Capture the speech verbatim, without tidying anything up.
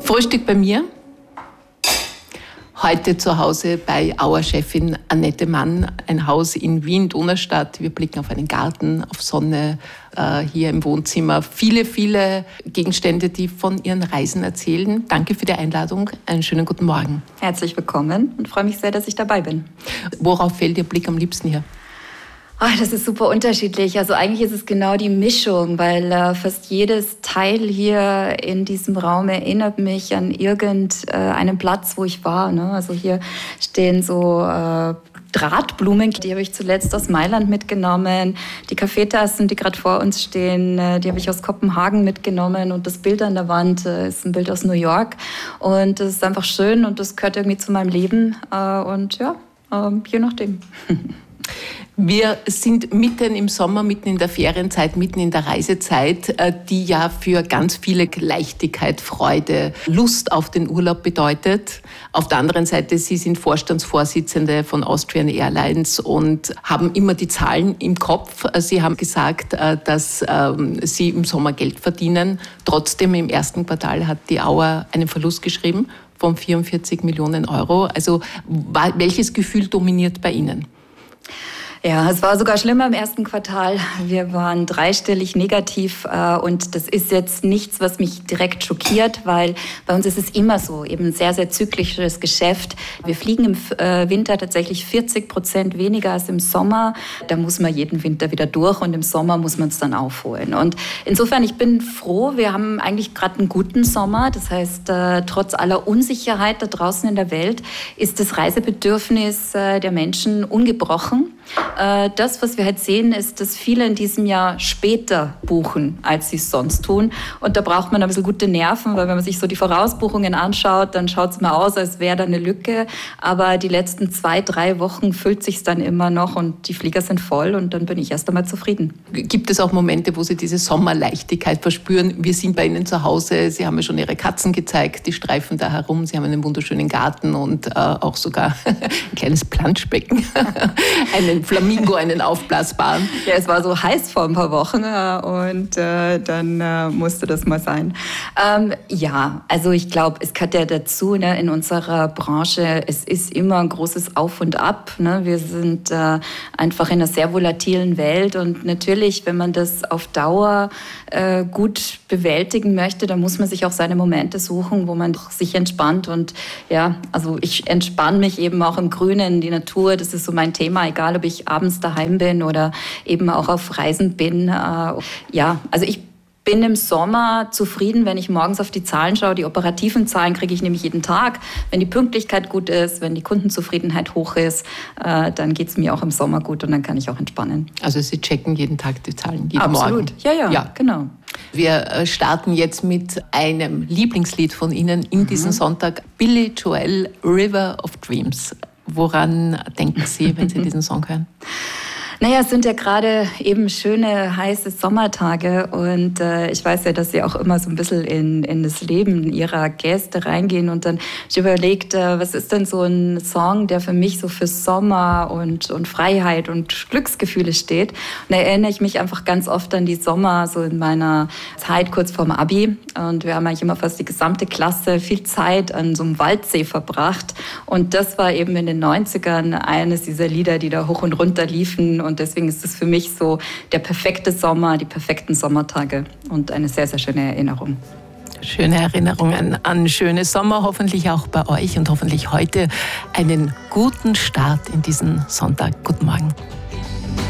Frühstück bei mir. Heute zu Hause bei Auer-Chefin Annette Mann, ein Haus in Wien-Donaustadt. Wir blicken auf einen Garten, auf Sonne, äh, hier im Wohnzimmer. Viele, viele Gegenstände, die von ihren Reisen erzählen. Danke für die Einladung. Einen schönen guten Morgen. Herzlich willkommen und freue mich sehr, dass ich dabei bin. Worauf fällt Ihr Blick am liebsten hier? Oh, das ist super unterschiedlich. Also eigentlich ist es genau die Mischung, weil äh, fast jedes Teil hier in diesem Raum erinnert mich an irgendeinen äh, Platz, wo ich war. Ne? Also hier stehen so äh, Drahtblumen, die habe ich zuletzt aus Mailand mitgenommen. Die Kaffeetassen, die gerade vor uns stehen, äh, die habe ich aus Kopenhagen mitgenommen. Und das Bild an der Wand äh, ist ein Bild aus New York. Und das ist einfach schön und das gehört irgendwie zu meinem Leben. Äh, und ja, äh, je nachdem. Wir sind mitten im Sommer, mitten in der Ferienzeit, mitten in der Reisezeit, die ja für ganz viele Leichtigkeit, Freude, Lust auf den Urlaub bedeutet. Auf der anderen Seite, Sie sind Vorstandsvorsitzende von Austrian Airlines und haben immer die Zahlen im Kopf. Sie haben gesagt, dass Sie im Sommer Geld verdienen. Trotzdem im ersten Quartal hat die Auer einen Verlust geschrieben von vierundvierzig Millionen Euro. Also welches Gefühl dominiert bei Ihnen? Ja, es war sogar schlimmer im ersten Quartal. Wir waren dreistellig negativ äh, und das ist jetzt nichts, was mich direkt schockiert, weil bei uns ist es immer so, eben ein sehr, sehr zyklisches Geschäft. Wir fliegen im äh, Winter tatsächlich vierzig Prozent weniger als im Sommer. Da muss man jeden Winter wieder durch und im Sommer muss man es dann aufholen. Und insofern, ich bin froh, wir haben eigentlich gerade einen guten Sommer. Das heißt, äh, trotz aller Unsicherheit da draußen in der Welt ist das Reisebedürfnis äh, der Menschen ungebrochen. Das, was wir halt sehen, ist, dass viele in diesem Jahr später buchen, als sie es sonst tun. Und da braucht man ein bisschen gute Nerven, weil wenn man sich so die Vorausbuchungen anschaut, dann schaut es mal aus, als wäre da eine Lücke. Aber die letzten zwei, drei Wochen füllt sich dann immer noch und die Flieger sind voll und dann bin ich erst einmal zufrieden. Gibt es auch Momente, wo Sie diese Sommerleichtigkeit verspüren? Wir sind bei Ihnen zu Hause, Sie haben ja schon Ihre Katzen gezeigt, die streifen da herum, Sie haben einen wunderschönen Garten und äh, auch sogar ein kleines Planschbecken, einen Flamingo, einen aufblasbaren. Ja, es war so heiß vor ein paar Wochen und äh, dann äh, musste das mal sein. Ähm, ja, also ich glaube, es gehört ja dazu, ne, in unserer Branche, es ist immer ein großes Auf und Ab. Ne? Wir sind äh, einfach in einer sehr volatilen Welt und natürlich, wenn man das auf Dauer äh, gut bewältigen möchte, dann muss man sich auch seine Momente suchen, wo man sich entspannt und ja, also ich entspanne mich eben auch im Grünen, die Natur, das ist so mein Thema, egal ob ich abends daheim bin oder eben auch auf Reisen bin. Ja, also ich bin im Sommer zufrieden, wenn ich morgens auf die Zahlen schaue. Die operativen Zahlen kriege ich nämlich jeden Tag. Wenn die Pünktlichkeit gut ist, wenn die Kundenzufriedenheit hoch ist, dann geht es mir auch im Sommer gut und dann kann ich auch entspannen. Also Sie checken jeden Tag die Zahlen, jeden Absolut. Morgen? Ja, ja, ja, genau. Wir starten jetzt mit einem Lieblingslied von Ihnen in mhm. diesen Sonntag. Billy Joel, River of Dreams. Woran denken Sie, wenn Sie diesen Song hören? Naja, es sind ja gerade eben schöne, heiße Sommertage und äh, ich weiß ja, dass Sie auch immer so ein bisschen in, in das Leben Ihrer Gäste reingehen und dann ich überlegt, äh, was ist denn so ein Song, der für mich so für Sommer und, und Freiheit und Glücksgefühle steht. Und da erinnere ich mich einfach ganz oft an die Sommer, so in meiner Zeit kurz vorm Abi und wir haben eigentlich immer fast die gesamte Klasse viel Zeit an so einem Waldsee verbracht und das war eben in den neunzigern eines dieser Lieder, die da hoch und runter liefen. Und deswegen ist es für mich so der perfekte Sommer, die perfekten Sommertage und eine sehr, sehr schöne Erinnerung. Schöne Erinnerungen an schöne Sommer, hoffentlich auch bei euch und hoffentlich heute einen guten Start in diesen Sonntag. Guten Morgen.